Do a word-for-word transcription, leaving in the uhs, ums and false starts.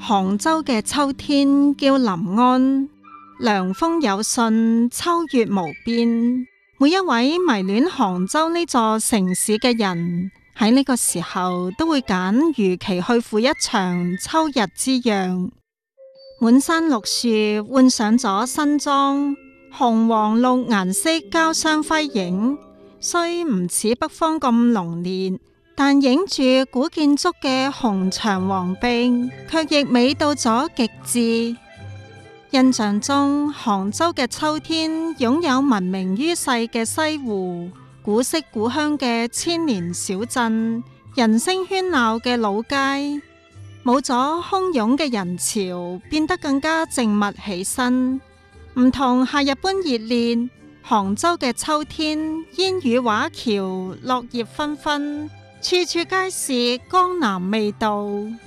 杭州嘅秋天叫臨安，涼風有信，秋月無邊。每一位迷戀杭州呢座城市嘅人，喺呢個時候都會揀如期去赴一場秋日之約。滿山綠樹換上咗新裝，紅黃綠顏色交相輝映，雖唔似北方咁濃烈，但映住古建築嘅紅牆黃壁，卻亦美到咗極致。印象中，杭州嘅秋天擁有聞名於世嘅西湖、古色古香嘅千年小鎮、人聲喧鬧嘅老街，冇咗洶湧嘅人潮，變得更加靜默起身。唔同夏日般熱烈，杭州嘅秋天煙雨畫橋，落葉紛紛，處處皆是江南味道。